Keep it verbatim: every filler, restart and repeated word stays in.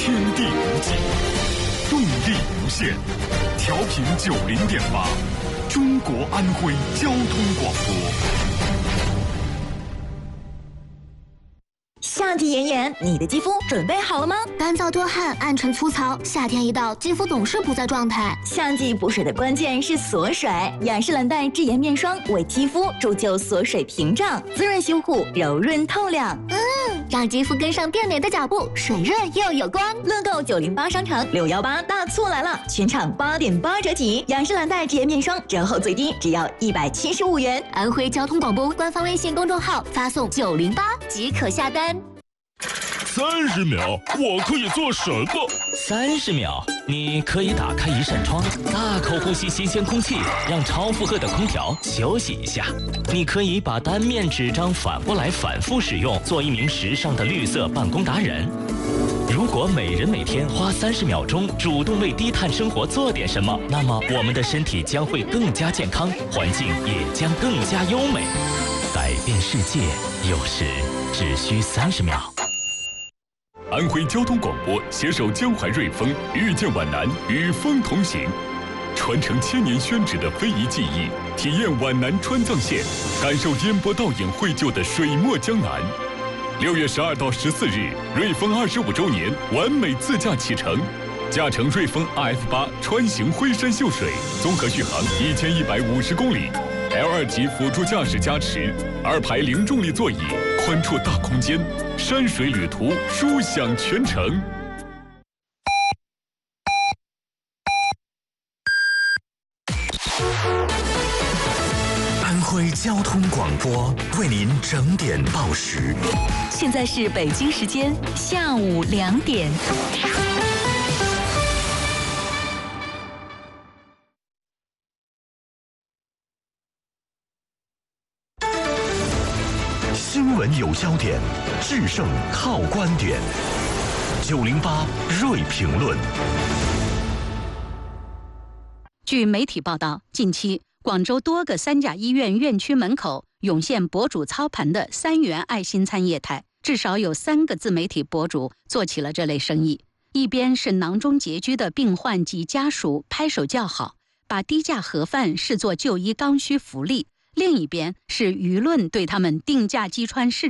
天地无尽，动力无限。调频九零点八，中国安徽交通广播。 夏季炎炎，你的肌肤准备好了吗？ 干燥多汗，暗沉粗糙，夏天一到，肌肤总是不在状态。 夏季补水的关键是锁水，雅诗兰黛智妍面霜为肌肤铸就锁水屏障，滋润修护，柔润透亮。 嗯，让肌肤跟上变美的脚步，水润又有光。 乐购九零八商城六幺八大促来了，全场八点八折起，雅诗兰黛智妍面霜折后最低只要一百七十五元。 安徽交通广播官方微信公众号发送九零八即可下单。 三十秒，我可以做什么？ 三十秒，你可以打开一扇窗，大口呼吸新鲜空气，让超负荷的空调休息一下。你可以把单面纸张反过来反复使用，做一名时尚的绿色办公达人。如果每人每天花三十秒钟主动为低碳生活做点什么，那么我们的身体将会更加健康，环境也将更加优美。改变世界，有时只需三十秒。 安徽交通广播携手江淮瑞丰，遇见皖南，与风同行，传承千年宣纸的非遗技艺，体验皖南川藏线，感受烟波倒影绘就的水墨江南。六月十二到十四日，瑞丰二十五周年完美自驾启程，驾乘瑞丰 R F 八川行徽山秀水，综合续航一千一百五十公里。L 二级辅助驾驶加持，二排零重力座椅，宽绰大空间，山水旅途舒享全程。 安徽交通广播为您整点报时。 现在是北京时间下午两点。 新闻有焦点，制胜靠观点。九零八锐评论。 据媒体报道，近期广州多个三甲医院院区门口涌现博主操盘的三元爱心餐业态，至少有三个自媒体博主做起了这类生意。一边是囊中拮据的病患及家属拍手叫好，把低价盒饭视作就医刚需福利；另一边是舆论对他们定价击穿市